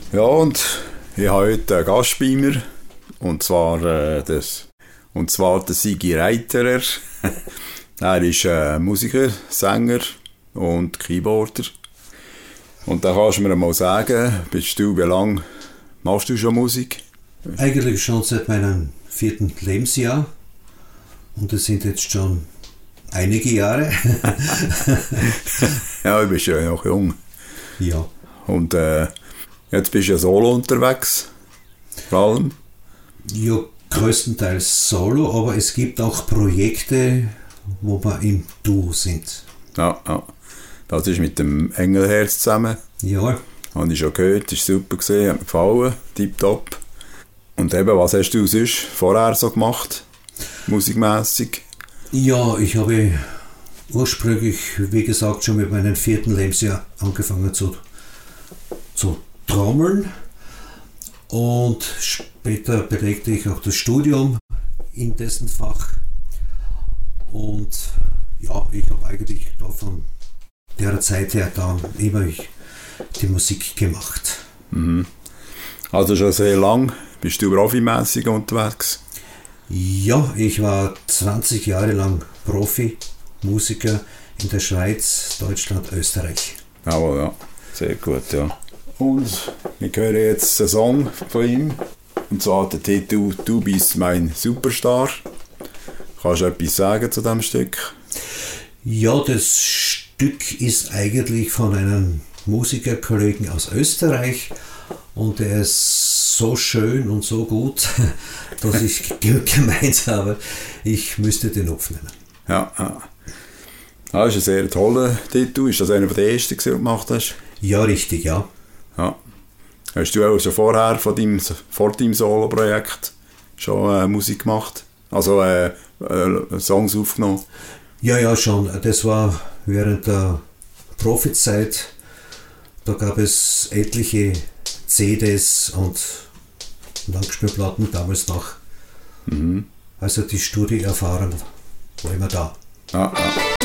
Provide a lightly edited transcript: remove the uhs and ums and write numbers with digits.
Ja, und ich habe heute einen Gast bei mir, und zwar der Sigi Reiterer. Er ist Musiker, Sänger und Keyboarder. Und da kannst du mir mal sagen, wie lange machst du schon Musik? Eigentlich schon seit meinem 4. Lebensjahr. Und das sind jetzt schon einige Jahre. Ja, du bist ja noch jung. Ja. Und jetzt bist du ja solo unterwegs, vor allem. Ja, größtenteils solo, aber es gibt auch Projekte, wo wir im Duo sind. Ja. Das ist mit dem Engelherz zusammen. Ja. Habe ich schon gehört, ist super gesehen, hat mir gefallen, tipptopp. Und eben, was hast du sonst vorher so gemacht, musikmässig? Ja, ich habe ursprünglich, wie gesagt, schon mit meinem 4. Lebensjahr angefangen zu trommeln. Und später belegte ich auch das Studium in dessen Fach. Und ja, ich habe eigentlich da von der Zeit her dann immer die Musik gemacht. Mhm. Also schon sehr lang bist du profimässig unterwegs? Ja, ich war 20 Jahre lang Profi-Musiker in der Schweiz, Deutschland, Österreich. Jawohl, ja. Sehr gut, ja. Und wir hören jetzt einen Song von ihm. Und zwar der Titel «Du bist mein Superstar». Kannst du etwas sagen zu diesem Stück? Ja, das Stück ist eigentlich von einem Musikerkollegen aus Österreich. Und er ist so schön und so gut, dass ich gemeint habe, ich müsste den aufnehmen. Ja. Das ist ein sehr toller Titel. Ist das einer der ersten, den du gemacht hast? Ja, richtig, ja. Hast du auch schon vorher vor deinem Solo-Projekt schon Musik gemacht? Also Songs aufgenommen? Ja, schon. Das war während der Profizeit. Da gab es etliche CDs und Langspielplatten damals noch. Mhm. Also die Studioerfahrung war immer da. Ja.